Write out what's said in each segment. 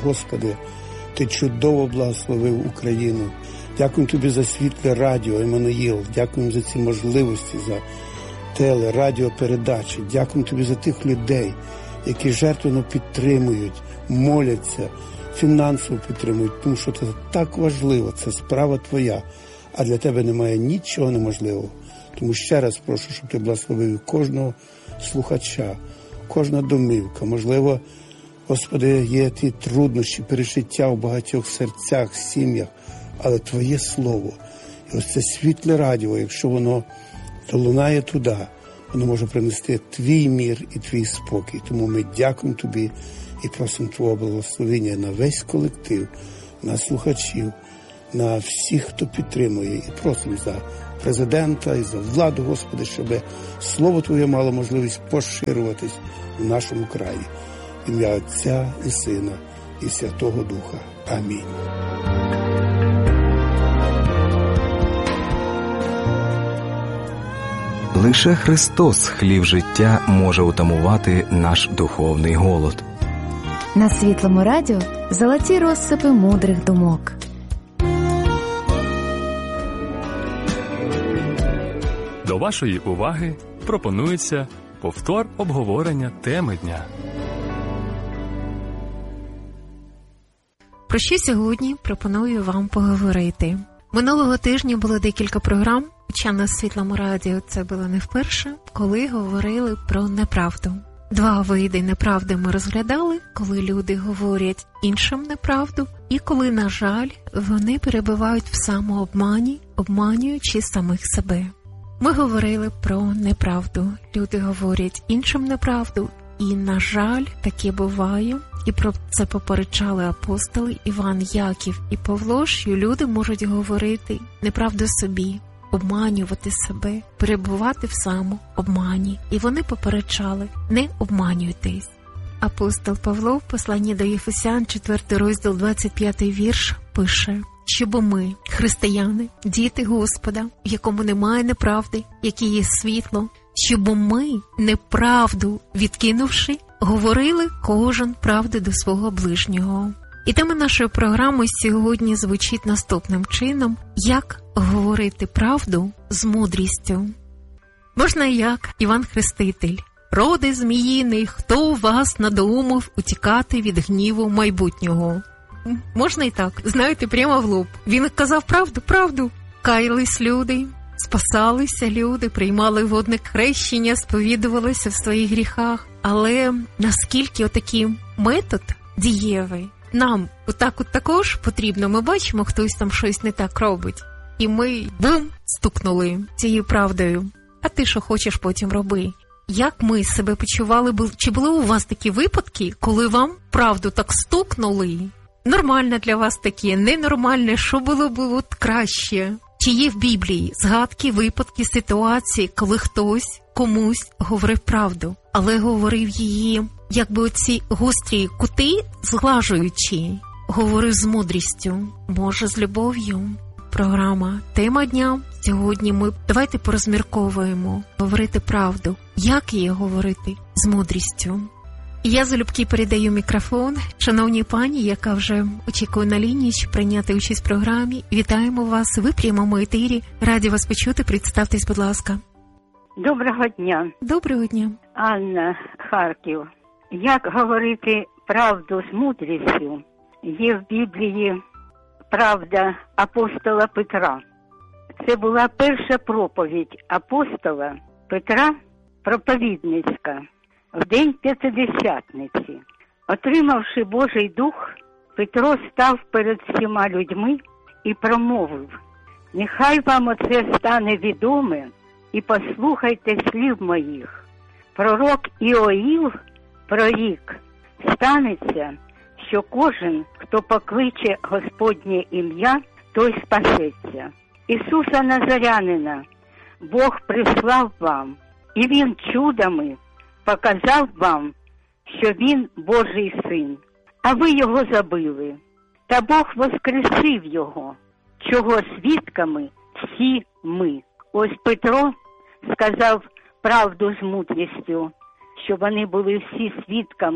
Господи, Ти чудово благословив Україну. Дякуємо Тобі за світле радіо «Еммануїл». Дякуємо за ці можливості, за телерадіопередачі. Дякуємо Тобі за тих людей, які жертвенно підтримують, моляться, фінансово підтримують, тому що це так важливо, це справа Твоя, а для Тебе немає нічого неможливого. Тому ще раз прошу, щоб Ти благословив кожного слухача, кожна домівка. Можливо, Господи, є ті труднощі, пережиття в багатьох серцях, сім'ях, але Твоє Слово, і ось це світле радіо, якщо воно долунає туди, воно може принести Твій мір і Твій спокій. Тому ми дякуємо Тобі і просимо Твого благословення на весь колектив, на слухачів, на всіх, хто підтримує. І просимо за президента і за владу, Господи, щоб Слово Твоє мало можливість поширюватись в нашому краї. В ім'я Отця і Сина і Святого Духа. Амінь. Лише Христос, хліб життя, може утамувати наш духовний голод. На Світлому радіо золоті розсипи мудрих думок. До вашої уваги пропонується повтор обговорення теми дня. Про що сьогодні пропоную вам поговорити? Минулого тижня було декілька програм, хоча на Світлому радіо це було не вперше, коли говорили про неправду. Два види неправди ми розглядали, коли люди говорять іншим неправду, і коли, на жаль, вони перебувають в самообмані, обманюючи самих себе. Ми говорили про неправду. Люди говорять іншим неправду, і, на жаль, таке буває. І про це попереджали апостоли Іван, Яків і Павло, що люди можуть говорити неправду собі, обманювати себе, перебувати в самообмані. І вони попереджали: не обманюйтесь. Апостол Павло в посланні до Єфесян, 4 розділ, 25 вірш, пише: щоб ми, християни, діти Господа, в якому немає неправди, який є світло, щоб ми, неправду відкинувши, говорили кожен правду до свого ближнього. І тема нашої програми сьогодні звучить наступним чином: як говорити правду з мудрістю. Можна як Іван Хреститель: роде зміїний, хто вас надоумив утікати від гніву майбутнього. Можна і так, знаєте, прямо в лоб. Він казав правду. Каялись люди, спасалися люди, приймали водне хрещення, сповідувалися в своїх гріхах. Але наскільки отакий метод дієвий нам отак також потрібно? Ми бачимо, хтось там щось не так робить, і ми бум, стукнули цією правдою. А ти що хочеш, потім роби. Як ми себе почували? Чи були у вас такі випадки, коли вам правду так стукнули? Нормально для вас таке, ненормальне, що було б от краще? Чи є в Біблії згадки, випадки, ситуації, коли хтось комусь говорив правду, але говорив її, якби оці гострі кути зглажуючи, говорив з мудрістю, може з любов'ю? Програма «Тема дня». Сьогодні давайте порозмірковуємо, говорити правду. Як її говорити з мудрістю? І я залюбки передаю мікрофон шановній пані, яка вже очікує на лінії, щоб прийняти участь в програмі. Вітаємо вас, ви в прямому етері. Раді вас почути. Представтесь, будь ласка. Доброго дня. Доброго дня. Анна, Харків. Як говорити правду з мудрістю? Є в Біблії правда апостола Петра. Це була перша проповідь апостола Петра, проповідницька, в день П'ятидесятниці. Отримавши Божий Дух, Петро став перед всіма людьми і промовив: «Нехай вам оце стане відоме, і послухайте слів моїх. Пророк Іоїл прорік: станеться, що кожен, хто покличе Господнє ім'я, той спасеться. Ісуса Назарянина Бог прислав вам, і Він чудами показав вам, що Він Божий Син, а ви Його забили. Та Бог воскресив Його, чого свідками всі ми». Ось Петро сказав правду з мудрістю, що вони були всі свідками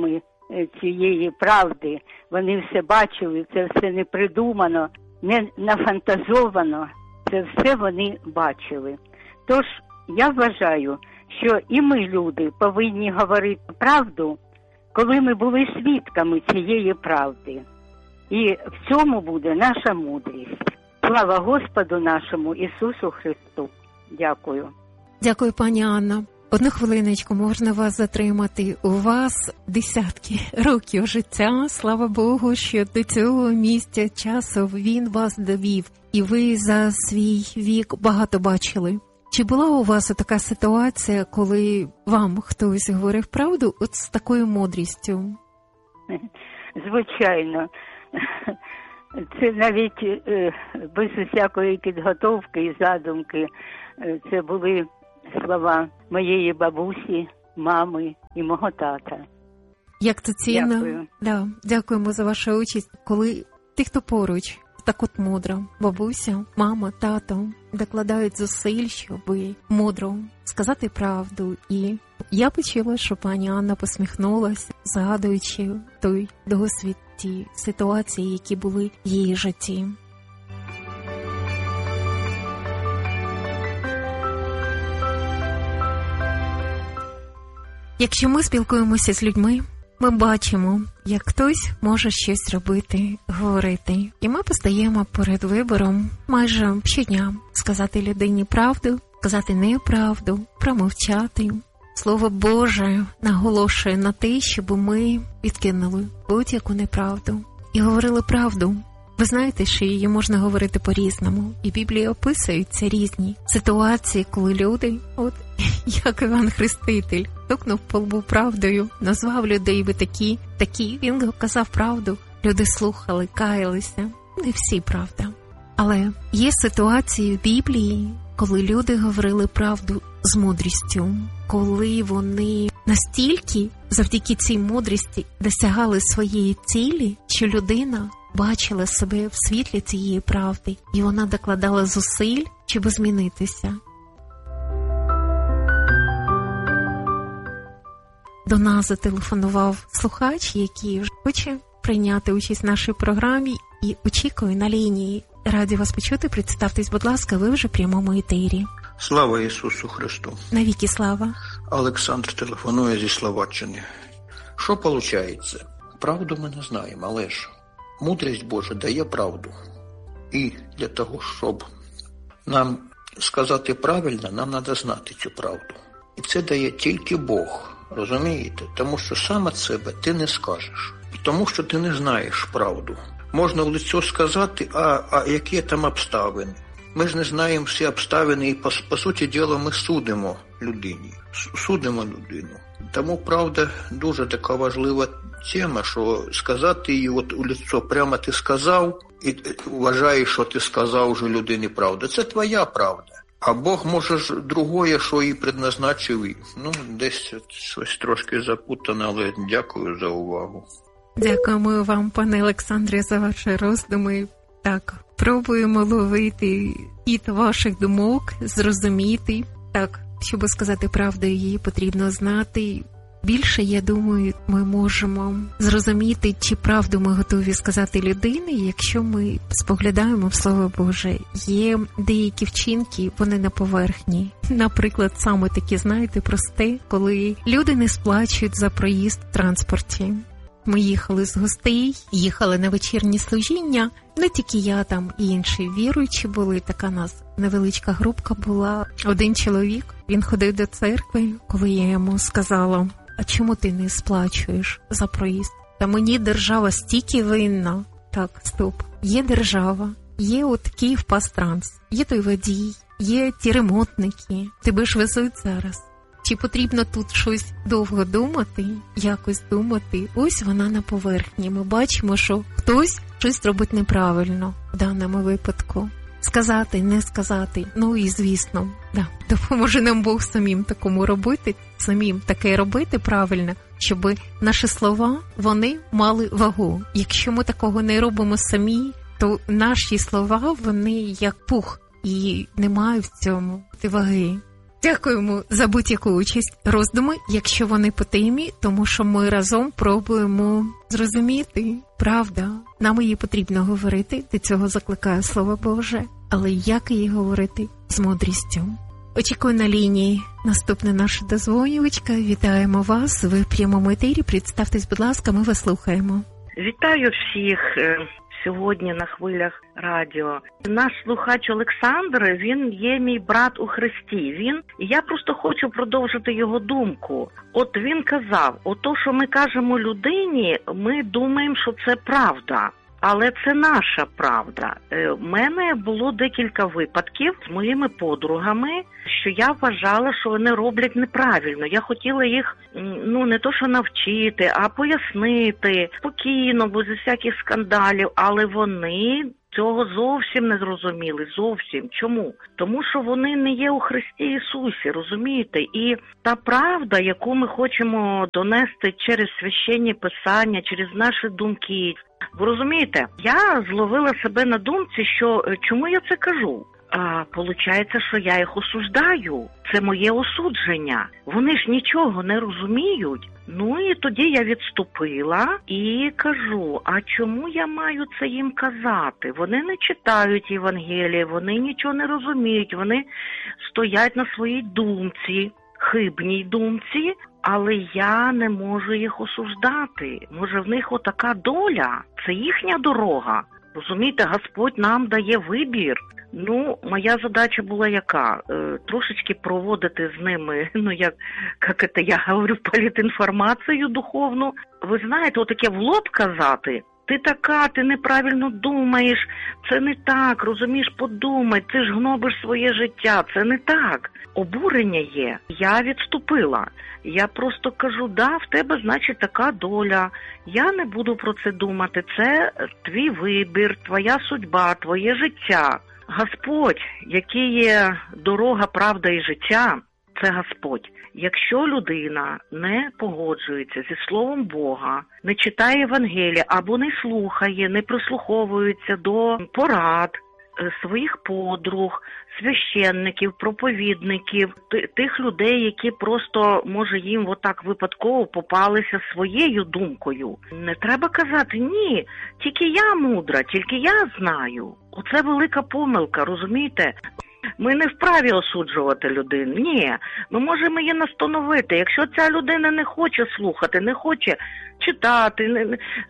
цієї правди. Вони все бачили, це все не придумано, не нафантазовано, це все вони бачили. Тож, я вважаю, що і ми, люди, повинні говорити правду, коли ми були свідками цієї правди. І в цьому буде наша мудрість. Слава Господу нашому Ісусу Христу. Дякую. Дякую, пані Анна. Одну хвилиночку, можна вас затримати. У вас десятки років життя. Слава Богу, що до цього місця часу Він вас довів. І ви за свій вік багато бачили. Чи була у вас така ситуація, коли вам хтось говорив правду от з такою мудрістю? Звичайно. Це навіть без усякої підготовки і задумки. Це були слова моєї бабусі, мами і мого тата. Як це цінно. Дякую. Да, дякуємо за вашу участь. Коли ті, хто поруч, так от мудро, бабуся, мама, тато докладають зусиль, щоб мудро сказати правду. І я почула, що пані Анна посміхнулася, згадуючи той досвід, ті ситуації, які були в її житті. Якщо ми спілкуємося з людьми, ми бачимо, як хтось може щось робити, говорити. І ми постаємо перед вибором майже щодня сказати людині правду, сказати неправду, промовчати. Слово Боже наголошує на те, щоб ми відкинули будь-яку неправду і говорили правду. Ви знаєте, що її можна говорити по-різному. І в Біблії описуються різні ситуації, коли люди, от як Іван Хреститель, стукнув по лбу правдою, назвав людей ви такі. Він казав правду. Люди слухали, каялися. Не всі, правда. Але є ситуації в Біблії, коли люди говорили правду з мудрістю, коли вони настільки завдяки цій мудрості досягали своєї цілі, що людина бачила себе в світлі цієї правди, і вона докладала зусиль, щоб змінитися. До нас зателефонував слухач, який вже хоче прийняти участь в нашій програмі і очікує на лінії. Раді вас почути. Представтесь, будь ласка, ви вже в прямому етері. Слава Ісусу Христу. Навіки слава. Олександр телефонує зі Словаччини. Що виходить? Правду ми не знаємо, але ж мудрість Божа дає правду. І для того, щоб нам сказати правильно, нам треба знати цю правду. І це дає тільки Бог, розумієте? Тому що сам від себе ти не скажеш. Тому що ти не знаєш правду. Можна в лицо сказати, а які там обставини. Ми ж не знаємо всі обставини і, по суті діла, ми судимо людині. Судимо людину. Тому, правда, дуже така важлива тема, що сказати її от у лицо прямо ти сказав, і вважаєш, що ти сказав вже людині правду. Це твоя правда. А Бог, може ж, другое, що їй предназначив. Десь щось трошки запутане, але дякую за увагу. Дякуємо вам, пане Олександре, за ваші роздуми. Так, пробуємо ловити хід ваших думок, зрозуміти. Так, щоб сказати правду, її потрібно знати. Більше, я думаю, ми можемо зрозуміти, чи правду ми готові сказати людині, якщо ми споглядаємо в Слово Боже. Є деякі вчинки, вони на поверхні. Наприклад, саме такі, знаєте, просте, коли люди не сплачують за проїзд в транспорті. Ми їхали з гостей, їхали на вечірні служіння. Не тільки я, там і інші віруючі були. Така нас невеличка групка була. Один чоловік, він ходив до церкви, коли я йому сказала, а чому ти не сплачуєш за проїзд? Та мені держава стільки винна. Так, стоп. Є держава, є от Київпастранс, є той водій, є ті ремонтники. Тебе ж везуть зараз. Чи потрібно тут щось довго думати, якось думати? Ось вона на поверхні. Ми бачимо, що хтось щось робить неправильно в даному випадку. Сказати, не сказати. І, звісно, допоможе нам Бог самим такому робити, самим таке робити правильно, щоб наші слова, вони мали вагу. Якщо ми такого не робимо самі, то наші слова, вони як пух, і немає в цьому ваги. Дякуємо за будь-яку участь, роздуми, якщо вони по темі, тому що ми разом пробуємо зрозуміти, правда, нам її потрібно говорити, до цього закликає Слово Боже, але як її говорити з мудрістю. Очікую на лінії наступна наша дозвонювачка. Вітаємо вас, ви в прямому етері, представтесь, будь ласка, ми вас слухаємо. Вітаю всіх сьогодні на хвилях радіо. Наш слухач Олександр, він є мій брат у Христі. Я просто хочу продовжити його думку. От він казав, ото, що ми кажемо людині, ми думаємо, що це правда. Але це наша правда. У мене було декілька випадків з моїми подругами, що я вважала, що вони роблять неправильно. Я хотіла їх, не то що навчити, а пояснити спокійно, без всяких скандалів. Але вони цього зовсім не зрозуміли. Зовсім. Чому? Тому що вони не є у Христі Ісусі, розумієте? І та правда, яку ми хочемо донести через священні писання, через наші думки, ви розумієте, я зловила себе на думці, що чому я це кажу? Получається, що я їх осуждаю. Це моє осудження. Вони ж нічого не розуміють. І тоді я відступила і кажу, а чому я маю це їм казати? Вони не читають Євангелія, вони нічого не розуміють, вони стоять на своїй думці, хибній думці, але я не можу їх осуждати. Може, в них отака доля, це їхня дорога. Розумієте, Господь нам дає вибір. Моя задача була яка? Трошечки проводити з ними, я говорю, політінформацію духовну. Ви знаєте, отаке в лоб казати. Ти така, ти неправильно думаєш, це не так, розумієш, подумай, ти ж гнобиш своє життя, це не так. Обурення є. Я відступила. Я просто кажу, в тебе, значить, така доля. Я не буду про це думати. Це твій вибір, твоя судьба, твоє життя. Господь, який є дорога, правда і життя, це Господь. Якщо людина не погоджується зі Словом Бога, не читає Євангелія або не слухає, не прислуховується до порад своїх подруг, священників, проповідників, тих людей, які просто, може, їм отак випадково попалися своєю думкою. Не треба казати, ні, тільки я мудра, тільки я знаю. Оце велика помилка, розумієте? Ми не вправі осуджувати людину. Ні, ми можемо її настановити. Якщо ця людина не хоче слухати, не хоче читати,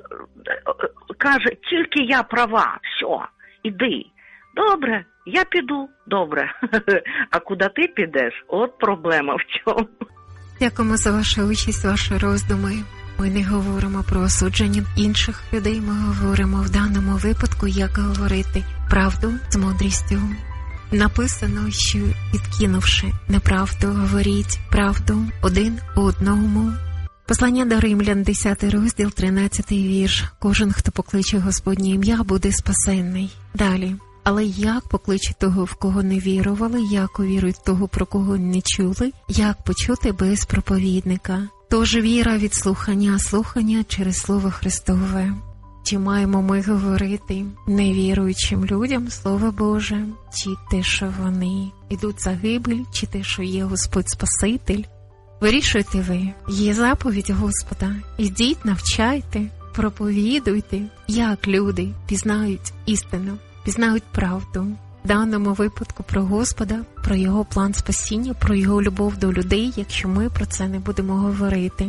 каже, тільки я права, все, іди. Добре, я піду, добре. А куди ти підеш? От проблема в чому. Дякуємо за вашу участь, ваші роздуми. Ми не говоримо про осудження інших людей, ми говоримо в даному випадку, як говорити правду з мудрістю. Написано, що відкинувши неправду, говоріть правду один одному. Послання до Римлян, 10 розділ, 13 вірш. Кожен, хто покличе Господнє ім'я, буде спасенний. Далі. Але як покличе того, в кого не вірували, як увірують того, про кого не чули, як почути без проповідника? Тож віра від слухання, а слухання через Слово Христове. Чи маємо ми говорити невіруючим людям Слово Боже? Чи те, що вони йдуть загибель, чи те, що є Господь Спаситель? Вирішуйте ви. Є заповідь Господа. Ідіть, навчайте, проповідуйте, як люди пізнають істину, пізнають правду. В даному випадку про Господа, про Його план спасіння, про Його любов до людей, якщо ми про це не будемо говорити.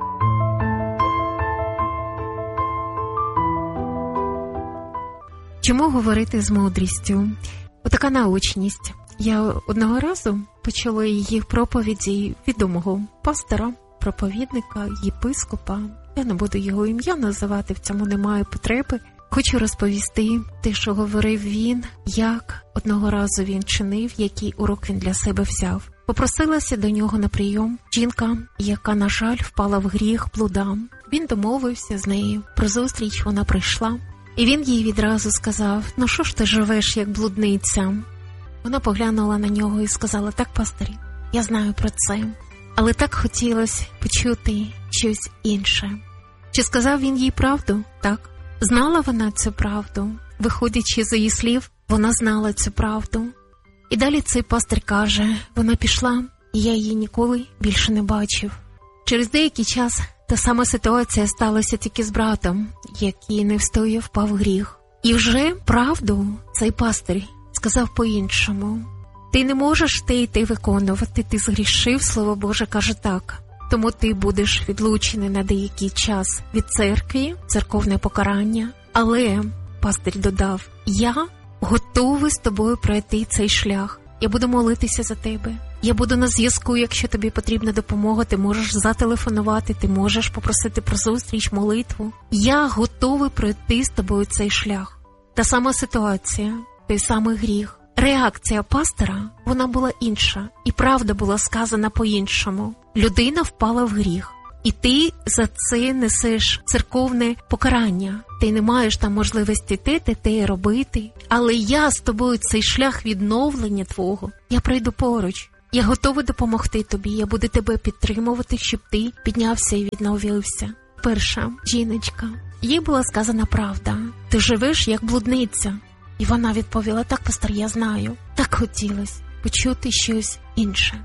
Чому говорити з мудрістю? Отака научність. Я одного разу почула її в проповіді відомого пастора, проповідника, єпископа. Я не буду його ім'я називати, в цьому немає потреби. Хочу розповісти те, що говорив він, як одного разу він чинив, який урок він для себе взяв. Попросилася до нього на прийом жінка, яка, на жаль, впала в гріх блуда. Він домовився з нею про зустріч, вона прийшла. І він їй відразу сказав, що ж ти живеш, як блудниця? Вона поглянула на нього і сказала, так, пастирі, я знаю про це. Але так хотілося почути щось інше. Чи сказав він їй правду? Так. Знала вона цю правду? Виходячи з її слів, вона знала цю правду. І далі цей пастир каже, вона пішла і я її ніколи більше не бачив. Через деякий час та сама ситуація сталася тільки з братом, який не встояв, впав в гріх. І вже правду цей пастир сказав по-іншому. Ти не можеш те й те виконувати, ти згрішив, Слово Боже каже так. Тому ти будеш відлучений на деякий час від церкви, церковне покарання. Але пастир додав, я готовий з тобою пройти цей шлях. Я буду молитися за тебе. Я буду на зв'язку, якщо тобі потрібна допомога, ти можеш зателефонувати, ти можеш попросити про зустріч, молитву. Я готовий пройти з тобою цей шлях. Та сама ситуація, той самий гріх. Реакція пастора, вона була інша. І правда була сказана по-іншому. Людина впала в гріх. І ти за це несеш церковне покарання. Ти не маєш там можливості те робити. Але я з тобою цей шлях відновлення твого, я пройду поруч. Я готовий допомогти тобі, я буду тебе підтримувати, щоб ти піднявся і відновився. Перша жіночка, їй була сказана правда. Ти живеш як блудниця. І вона відповіла, так, пастор, я знаю. Так хотілося почути щось інше.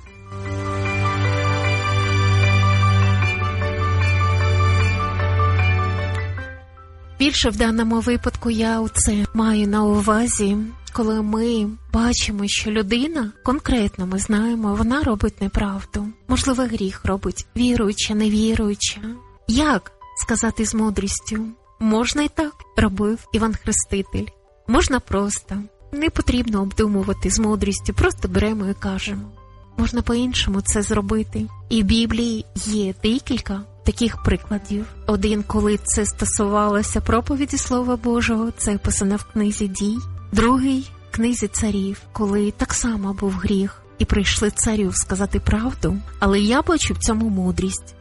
Більше в даному випадку я це маю на увазі, коли ми бачимо, що людина, конкретно ми знаємо, вона робить неправду. Можливо, гріх робить віруюча, невіруюча. Як сказати з мудрістю? Можна і так, робив Іван Хреститель. Можна просто. Не потрібно обдумувати з мудрістю, просто беремо і кажемо. Можна по-іншому це зробити. І в Біблії є декілька таких прикладів. Один, коли це стосувалося проповіді Слова Божого, це описано в книзі Дій. Другий – в книзі Царів, коли так само був гріх. І прийшли царю сказати правду, але я бачу в цьому мудрість.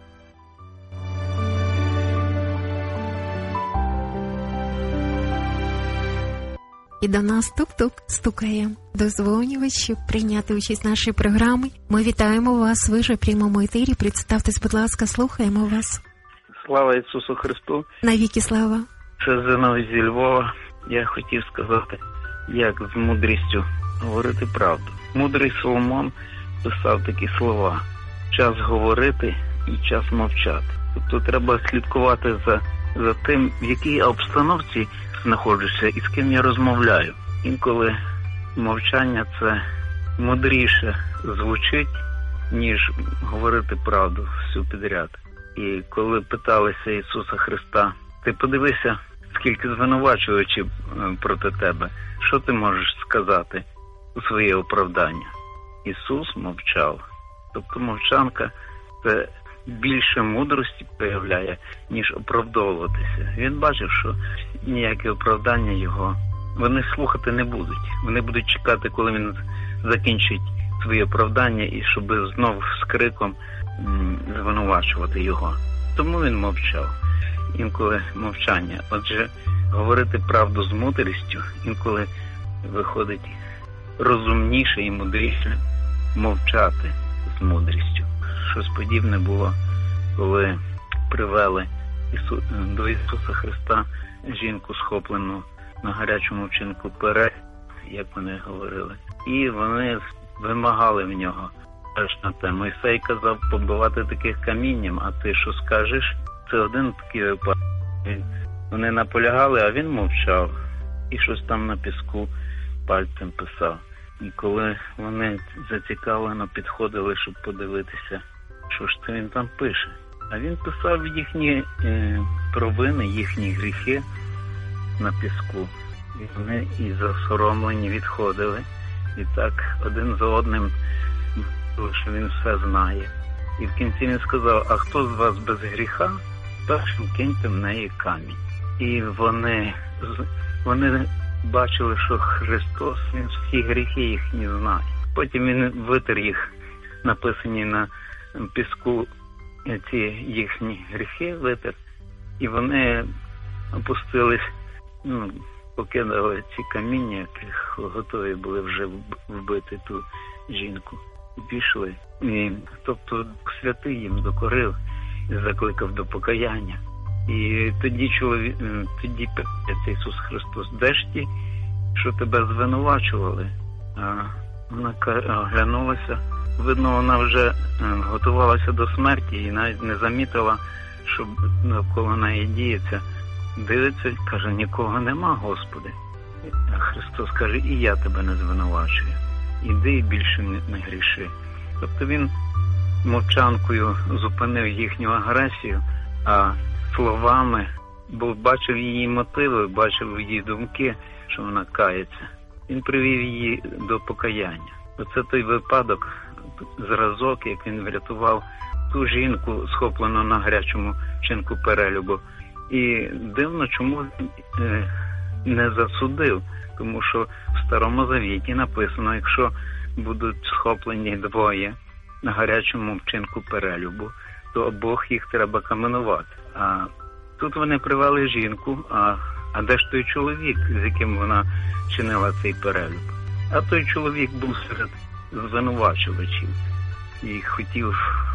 І до нас тук-тук стукає дозвонювач, щоб прийняти участь в нашій програмі. Ми вітаємо вас, ви ж у прямому етері. Представтесь, будь ласка, слухаємо вас. Слава Ісусу Христу. Навіки слава. Це Зиновій зі Львова. Я хотів сказати, як з мудрістю говорити правду. Мудрий Соломон писав такі слова: час говорити і час мовчати. Тобто треба слідкувати за тим, в якій обстановці знаходжуся і з ким я розмовляю. Інколи мовчання – це мудріше звучить, ніж говорити правду всю підряд. І коли питалися Ісуса Христа, ти подивися, скільки звинувачувачів проти тебе, що ти можеш сказати у своє оправдання? Ісус мовчав. Тобто мовчанка – це більше мудрості проявляє, ніж оправдовуватися. Він бачив, що ніякі оправдання його вони слухати не будуть. Вони будуть чекати, коли він закінчить своє оправдання, і щоб знов з криком звинувачувати його. Тому він мовчав. Інколи мовчання. Отже, говорити правду з мудрістю інколи виходить розумніше і мудріше мовчати з мудрістю. Щось подібне було, коли привели до Ісуса Христа жінку, схоплену на гарячому вчинку перед, як вони говорили. І вони вимагали в нього теж на те. Мойсей казав побивати таких камінням, а ти що скажеш? Це один такий випадок. Вони наполягали, а він мовчав. І щось там на піску пальцем писав. І коли вони зацікавлено підходили, щоб подивитися, що ж це він там пише. А він писав їхні провини, їхні гріхи на піску. І вони і засоромлені відходили. І так один за одним, що він все знає. І в кінці він сказав: а хто з вас без гріха, першим киньте в неї камінь. І вони бачили, що Христос, він всі гріхи їхні знає. Потім він витер їх, написані на піску, ці їхні гріхи витер. І вони опустились, покидали ці каміння, яких готові були вже вбити ту жінку. І пішли. І, тобто Святий їм докорив і закликав до покаяння. І тоді питається Ісус Христос: де ж ті, що тебе звинувачували? А вона оглянулася, видно, вона вже готувалася до смерті і навіть не замітила, що навколо неї діється. Дивиться, каже, нікого нема, Господи. А Христос каже, і я тебе не звинувачую. Іди і більше не гріши. Тобто він мовчанкою зупинив їхню агресію, а словами, бо бачив її мотиви, бачив її думки, що вона кається. Він привів її до покаяння. Оце той випадок, зразок, як він врятував ту жінку, схоплену на гарячому вчинку перелюбу. І дивно, чому не засудив, тому що в Старому Завіті написано, якщо будуть схоплені двоє на гарячому вчинку перелюбу, то обох їх треба каменувати. А тут вони привели жінку, а де ж той чоловік, з яким вона чинила цей перелюб? А той чоловік був серед звинувачувачів і хотів,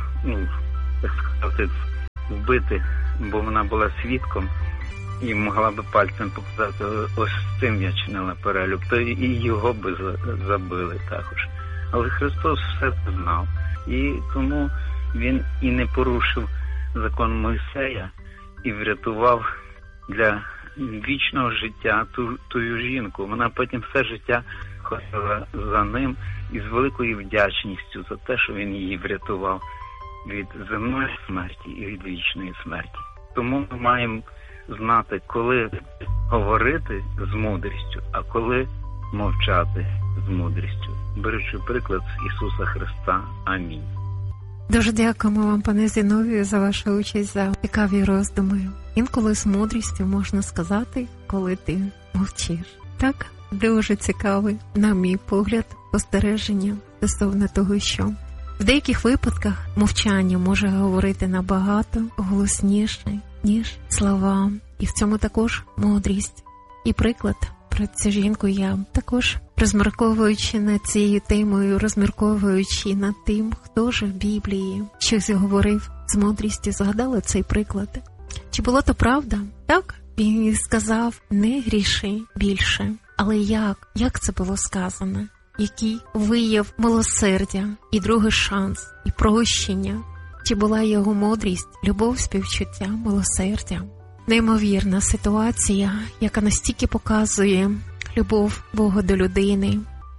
так сказати, вбити, бо вона була свідком і могла би пальцем показати, ось з цим я чинила перелюб, то і його би забили також. Але Христос все це знав, і тому він і не порушив закон Мойсея і врятував для вічного життя тую жінку. Вона потім все життя ходила за ним і з великою вдячністю за те, що він її врятував від земної смерті і від вічної смерті. Тому ми маємо знати, коли говорити з мудрістю, а коли мовчати з мудрістю. Беручи приклад з Ісуса Христа. Амінь. Дуже дякуємо вам, пане Зіновію, за вашу участь, за цікаві роздуми. Інколи з мудрістю можна сказати, коли ти мовчиш. Так, дуже цікавий, на мій погляд, спостереження стосовно того, що в деяких випадках мовчання може говорити набагато голосніше, ніж слова. І в цьому також мудрість. І приклад про цю жінку я також, розмірковуючи над цією темою, розмірковуючи над тим, хто ж в Біблії щось говорив з мудрістю, згадала цей приклад. Чи було то правда? Так, він сказав, не гріши більше. Але як це було сказано? Який вияв милосердя, і другий шанс, і прощення? Чи була його мудрість, любов, співчуття, милосердя? Неймовірна ситуація, яка настільки показує любов Бога до людини.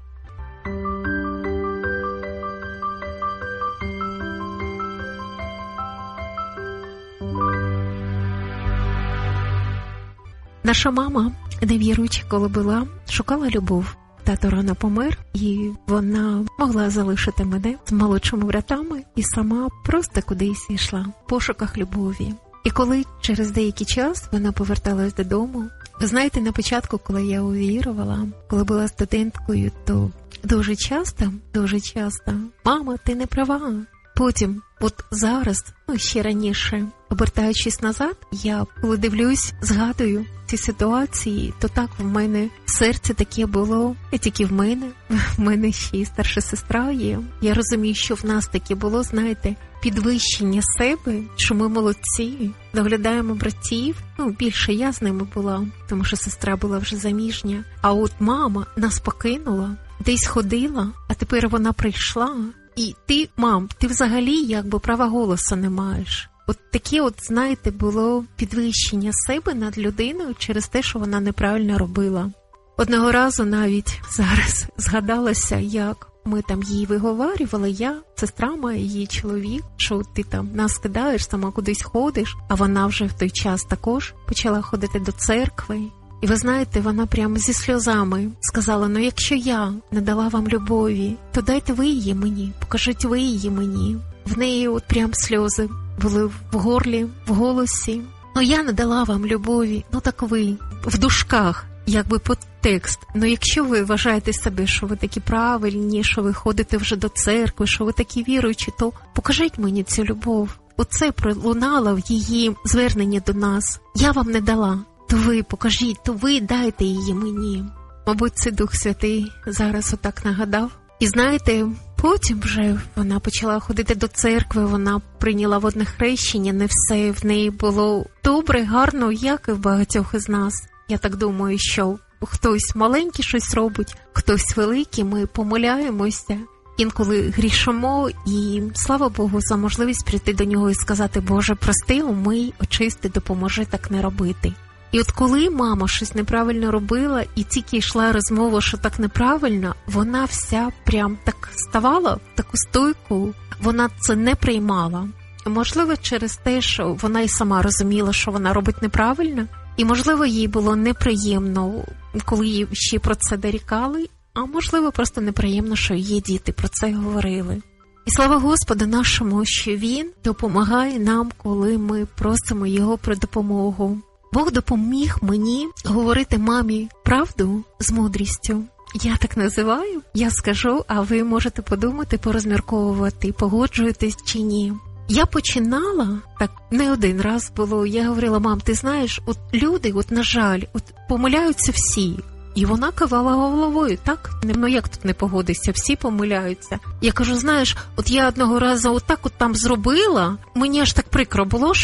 Наша мама, невіруючи, коли була, шукала любов. Тато рано помер, і вона могла залишити мене з молодшими братами і сама просто кудись йшла в пошуках любові. І коли через деякий час вона поверталась додому, ви знаєте, на початку, коли я увірувала, коли була студенткою, то дуже часто, мама, ти не права. Потім, от зараз, ще раніше, обертаючись назад, я, коли дивлюсь, згадую ці ситуації, то так в мене серце таке було, не тільки в мене ще й старша сестра є. Я розумію, що в нас таке було, знаєте, підвищення себе, що ми молодці, доглядаємо братів. Більше я з ними була, тому що сестра була вже заміжня. А от мама нас покинула, десь ходила, а тепер вона прийшла. І ти, мам, ти взагалі якби права голосу не маєш. От таке, знаєте, було підвищення себе над людиною через те, що вона неправильно робила. Одного разу навіть зараз згадалося, як ми там їй виговарювали, я, сестра моя, її чоловік, що ти там нас кидаєш, сама кудись ходиш, а вона вже в той час також почала ходити до церкви. І ви знаєте, вона прямо зі сльозами сказала, якщо я не дала вам любові, то дайте ви її мені, покажіть ви її мені. В неї прям сльози були в горлі, в голосі. Я не дала вам любові, так ви, в дужках, якби подтекст. Якщо ви вважаєте себе, що ви такі правильні, що ви ходите вже до церкви, що ви такі віруючі, то покажіть мені цю любов. Оце пролунало в її зверненні до нас. Я вам не дала. То ви покажіть, то ви дайте її мені. Мабуть, це Дух Святий зараз отак нагадав. І знаєте, потім вже вона почала ходити до церкви, вона прийняла водне хрещення, не все в неї було добре, гарно, як і в багатьох із нас. Я так думаю, що хтось маленький щось робить, хтось великий, ми помиляємося. інколи грішимо, і слава Богу за можливість прийти до нього і сказати: Боже, прости, умий, очисти, допоможи так не робити. І от коли мама щось неправильно робила, і тільки йшла розмова, що так неправильно, вона вся прям так ставала в таку стойку, вона це не приймала. Можливо, через те, що вона і сама розуміла, що вона робить неправильно, і, можливо, їй було неприємно, коли їй ще про це дорікали, а можливо, просто неприємно, що її діти про це говорили. І слава Господу нашому, що Він допомагає нам, коли ми просимо Його про допомогу. Бог допоміг мені говорити мамі правду з мудрістю. Я так називаю, я скажу, а ви можете подумати, порозмірковувати, погоджуєтесь чи ні. Я починала, так не один раз було, я говорила: мам, ти знаєш, от люди, от на жаль, от помиляються всі. І вона кивала головою, так? Ну як тут не погодишся, всі помиляються. Я кажу: знаєш, от я одного разу отак от там зробила, мені аж так прикро було, що